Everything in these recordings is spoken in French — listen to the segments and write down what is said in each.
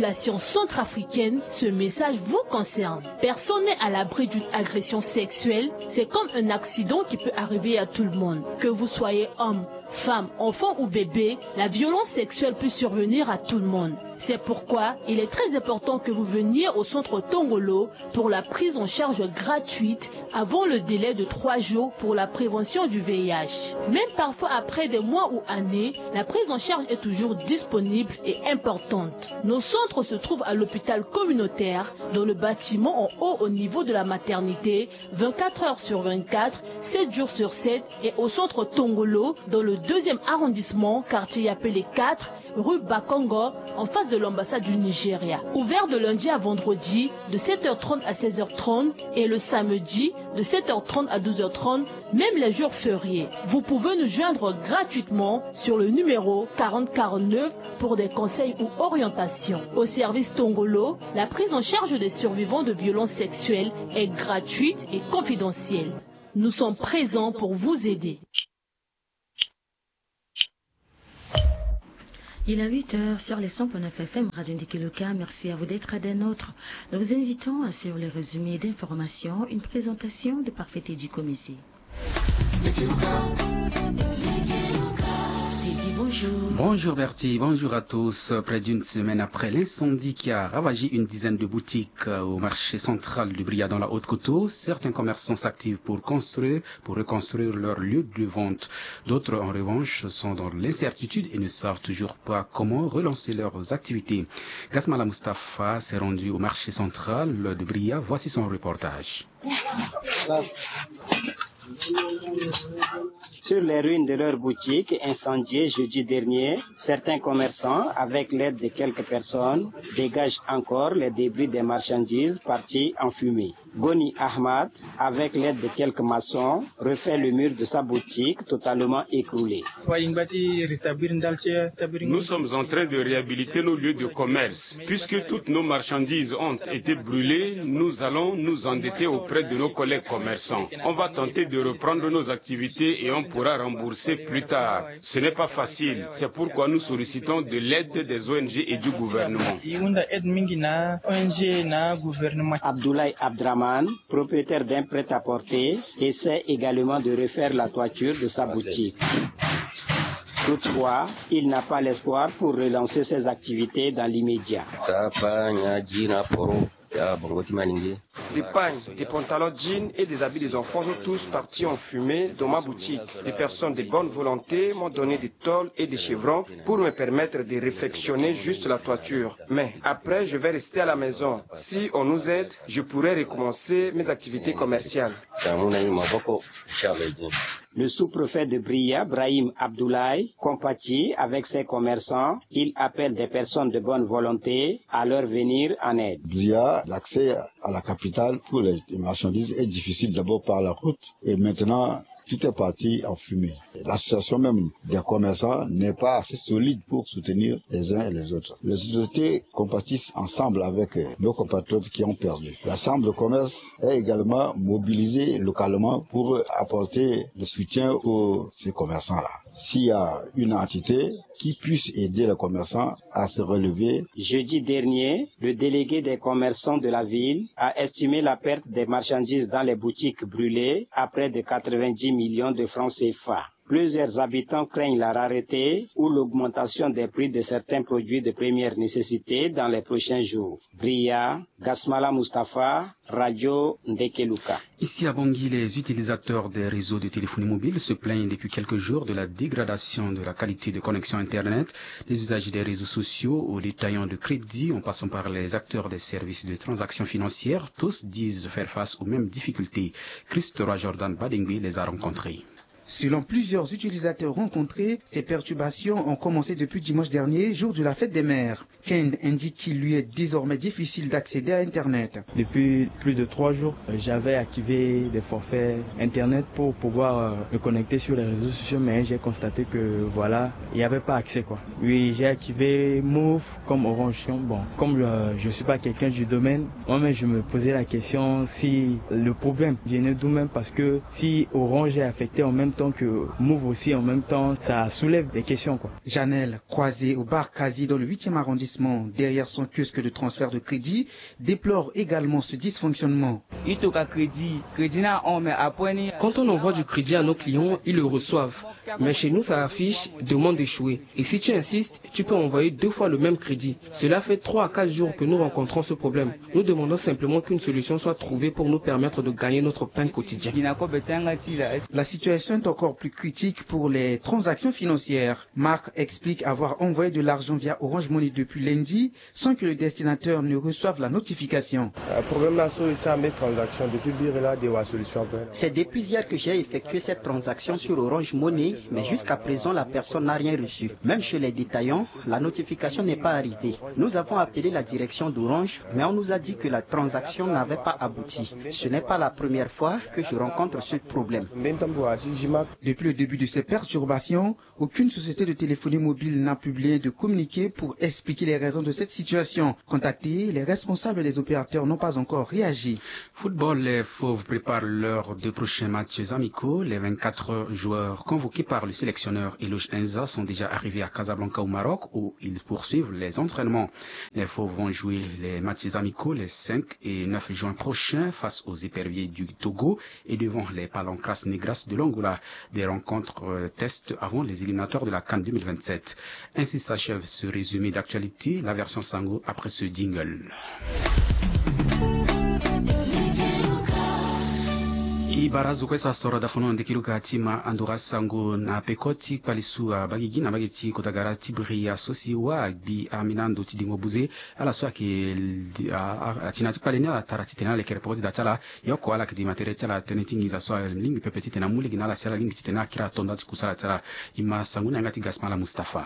population centrafricaine, ce message vous concerne. Personne n'est à l'abri d'une agression sexuelle. C'est comme un accident qui peut arriver à tout le monde. Que vous soyez homme, femme, enfant ou bébé, la violence sexuelle peut survenir à tout le monde. C'est pourquoi il est très important que vous veniez au centre Tongolo pour la prise en charge gratuite avant le délai de 3 jours pour la prévention du VIH. Même parfois après des mois ou années, la prise en charge est toujours disponible et importante. Nos centres se trouvent à l'hôpital communautaire, dans le bâtiment en haut au niveau de la maternité, 24 heures sur 24, 7 jours sur 7, et au centre Tongolo, dans le 2e arrondissement, quartier appelé 4, rue Bakongo, en face de l'ambassade du Nigeria. Ouvert de lundi à vendredi, de 7h30 à 16h30 et le samedi, de 7h30 à 12h30, même les jours fériés. Vous pouvez nous joindre gratuitement sur le numéro 4049 pour des conseils ou orientations. Au service Tongolo, la prise en charge des survivants de violences sexuelles est gratuite et confidentielle. Nous sommes présents pour vous aider. Il est 8h sur les 100.9 FM Radio Ndikeluka. Merci à vous d'être des nôtres. Nous vous invitons à suivre les résumés d'informations, une présentation de Parfait Teddy Komissi. Bonjour. Bonjour Bertie, bonjour à tous. Près d'une semaine après l'incendie qui a ravagé une dizaine de boutiques au marché central du Bria dans la Haute-Coteau, certains commerçants s'activent pour reconstruire leur lieu de vente. D'autres, en revanche, sont dans l'incertitude et ne savent toujours pas comment relancer leurs activités. Gasmala Mustafa s'est rendu au marché central de Bria. Voici son reportage. Sur les ruines de leur boutique incendiées jeudi dernier, certains commerçants, avec l'aide de quelques personnes, dégagent encore les débris des marchandises parties en fumée. Goni Ahmad, avec l'aide de quelques maçons, refait le mur de sa boutique totalement écroulé. Nous sommes en train de réhabiliter nos lieux de commerce. Puisque toutes nos marchandises ont été brûlées, nous allons nous endetter auprès de nos collègues commerçants. On va tenter de reprendre nos activités et on pourra rembourser plus tard. Ce n'est pas facile. C'est pourquoi nous sollicitons de l'aide des ONG et du gouvernement. Abdoulaye Abdraman, propriétaire d'un prêt-à-porter, essaie également de refaire la toiture de sa boutique. Toutefois, il n'a pas l'espoir pour relancer ses activités dans l'immédiat. Des pagnes, des pantalons jeans et des habits des enfants sont tous partis en fumée dans ma boutique. Des personnes de bonne volonté m'ont donné des tôles et des chevrons pour me permettre de réfectionner juste la toiture. Mais après, je vais rester à la maison. Si on nous aide, je pourrai recommencer mes activités commerciales. Le sous-préfet de Bria, Brahim Abdoulaye, compatit avec ses commerçants. Il appelle des personnes de bonne volonté à leur venir en aide. Bria, l'accès à la capitale pour les marchandises est difficile d'abord par la route et maintenant tout est parti en fumée. L'association même des commerçants n'est pas assez solide pour soutenir les uns et les autres. Les autorités compatissent ensemble avec nos compatriotes qui ont perdu. La Chambre de commerce est également mobilisée localement pour apporter le soutien aux ces commerçants-là. S'il y a une entité qui puisse aider les commerçants à se relever. Jeudi dernier, le délégué des commerçants de la ville a estimé la perte des marchandises dans les boutiques brûlées à près de 90 millions de francs CFA. Plusieurs habitants craignent la rareté ou l'augmentation des prix de certains produits de première nécessité dans les prochains jours. Bria, Gasmala Mustafa, Radio Ndekeluka. Ici à Bangui, les utilisateurs des réseaux de téléphonie mobile se plaignent depuis quelques jours de la dégradation de la qualité de connexion Internet. Les usagers des réseaux sociaux aux détaillants de crédit, en passant par les acteurs des services de transactions financières, tous disent faire face aux mêmes difficultés. Christophe Jordan Badengui les a rencontrés. Selon plusieurs utilisateurs rencontrés, ces perturbations ont commencé depuis dimanche dernier, jour de la fête des mères. Ken indique qu'il lui est désormais difficile d'accéder à Internet. Depuis plus de 3 jours, j'avais activé des forfaits Internet pour pouvoir me connecter sur les réseaux sociaux, mais j'ai constaté que voilà, il n'y avait pas accès quoi. Oui, j'ai activé Move comme Orange. Bon, comme je ne suis pas quelqu'un du domaine, moi-même je me posais la question si le problème venait d'où même, parce que si Orange est affecté en même temps temps que Move aussi en même temps, ça soulève des questions quoi. Janelle, croisée au bar Kazi dans le 8e arrondissement, derrière son kiosque de transfert de crédit, déplore également ce dysfonctionnement. Quand on envoie du crédit à nos clients, ils le reçoivent. Mais chez nous, ça affiche « demande d'échouer ». Et si tu insistes, tu peux envoyer 2 fois le même crédit. Cela fait 3 à 4 jours que nous rencontrons ce problème. Nous demandons simplement qu'une solution soit trouvée pour nous permettre de gagner notre pain quotidien. La situation est encore plus critique pour les transactions financières. Marc explique avoir envoyé de l'argent via Orange Money depuis lundi sans que le destinataire ne reçoive la notification. C'est depuis hier que j'ai effectué cette transaction sur Orange Money, mais jusqu'à présent la personne n'a rien reçu. Même chez les détaillants, la notification n'est pas arrivée. Nous avons appelé la direction d'Orange, mais on nous a dit que la transaction n'avait pas abouti. Ce n'est pas la première fois que je rencontre ce problème. Depuis le début de ces perturbations, aucune société de téléphonie mobile n'a publié de communiqué pour expliquer les raisons de cette situation. Contactés, les responsables des opérateurs n'ont pas encore réagi. Football, les Fauves préparent leurs 2 prochains matchs amicaux. Les 24 joueurs convoqués par le sélectionneur Eloge Enza sont déjà arrivés à Casablanca au Maroc où ils poursuivent les entraînements. Les Fauves vont jouer les matchs amicaux les 5 et 9 juin prochains face aux éperviers du Togo et devant les Palancras Negras de l'Angola. Des rencontres test avant les éliminatoires de la CAN 2027. Ainsi s'achève ce résumé d'actualité, la version Sango après ce jingle. Ibarazu kwesa sora dafuno ndikiruka tima andura sango na pekoti palisu bagigi na bageti kotagara tibri asosi wa bi aminando tidingo buze ala so ke atina tipalenya tarati tena le kerepoti datala yoko ala kidi matere tala tenetingi za so lingi pepeti tena muli ginala sala lingi tena kira tonda tikusala tala ima sango na ngati Gasmala Mustafa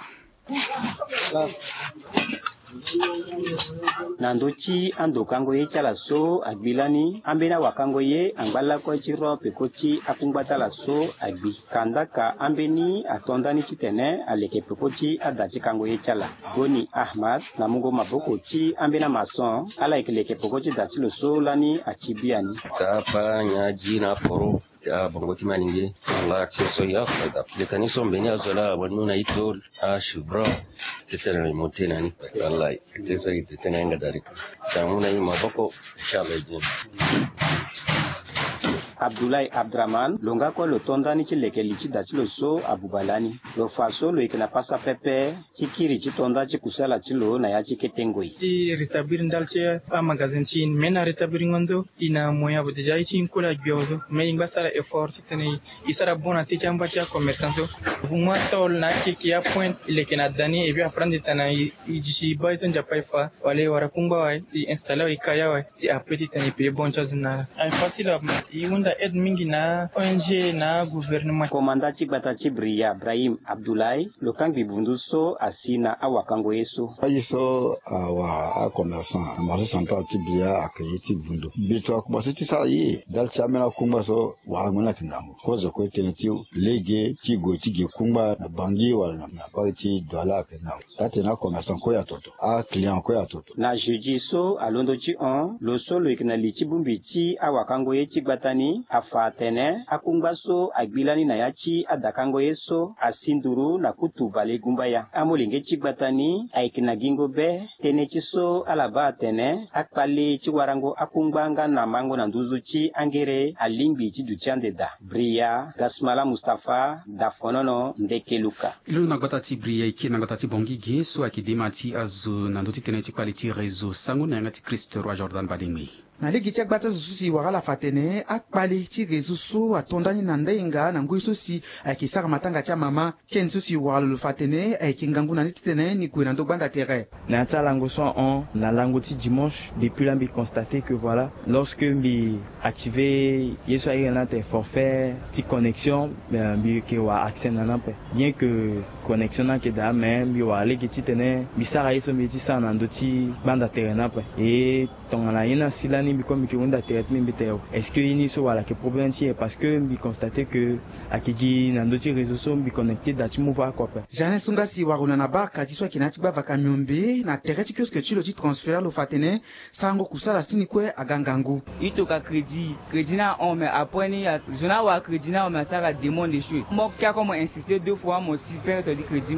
Nandochi ando kango ye chala so agbilani ambena wakango ye angbala ko chiro pekoti akungbata la so agbi kandaka ambeni atondani chitene aleke pekoti adachi kango ye chala Goni Ahmad namungo maboko chi ambena mason ala ekeleke pekoti dachi lo so lani achibiani tapa nyaji na poro ya bongoti maninge la accesso ya fada le kaniso mbeni azola wanuna itol ashubra tetana motena ni wallahi tetso tetana ngadari tamuna yi maboko inshallah jin Abdoulaye Abdraman longa ko lo tondani chileke lichi dachilo so abubalani lo faso lo ikena pasa pepe chikiri chitonda chikusala chilo na ya chiketengoi ti rétablir ndalche a magazine chin mena rétablir ngonzo ina moya bodja chin kola gyozo me ingba sara effort tene isara bona te chamba cha commerçant vuma tol na kiki ya point lekena dani e bi apprendre tana ijishi baison japai fa wale wara kumba wa si installer ikaya wa si apeti tene pe bon chose na ay facile iunda aide mingi na ONG na gouvernement. Komanda Chibata Chibria Ibrahim Abdoulaye lokangi bunduso asina awakango yeso. Ayiso awa commerçant marché central Chibria akayiti bundu. Bito akubase tisayi dal chamena kumba so wa ngona kingango. Kozo ko teneti lege tigo tige kumba na bangi wala na parti dola kenao. Tatena commerçant ko ya toto. A client ko ya toto. Na jeudi so alondo chi on lo solo ikna lichi bumbichi awakango ye Chibatani afatene akungbaso agbilani na yachi adakango yeso asinduru na kutubale gumbaya amolinge Chigbatani aikina gingo be tenechiso alaba tene akpali chiwarango akungbanga na mango na nduzuchi angere alingbi chiduchande da Bria Gasmala Mustafa dafonono ndekeluka ilu nagotati Bria iki nagotati bongigi so akidimati azu na nduti tene chipali ti rezo sangu na ngati Kristo Roi Jordan Badimi na ligi tia gbata susi wala fatene akpali ti rezu so atondani na ndenga na ngui susi akisaka matanga tia mama ken susi wala fatene akingangu na titene ni kuina ndo banda terre na tia lango so on na lango ti dimanche depuis là mi constaté que voilà lorsque mi activé yeso ayena te forfait ti connexion mi ke wa accès na nampe bien que connexion na ke da mais mi wa ligi titene mi sara yeso mi ti sa na ndo ti banda terre nampe et tongana yena sila ni bikomi ki unda traitement biteo. Est-ce que ini so wala ke problème si parce que bi constater que akigi na ndoti réseaux sociaux bi connecté dati mouva quoi. Janel Sungasi waruna na ba kati so kinati ba vakamiombe na tereti que ce que tu le dis transfert lo fatene sango kusala sini kwe agangangu. Ito ka crédit na on mais après ni zona wa crédit na on mais ça la demande des choses. Moi qui a comme insister 2 fois mon super te dit crédit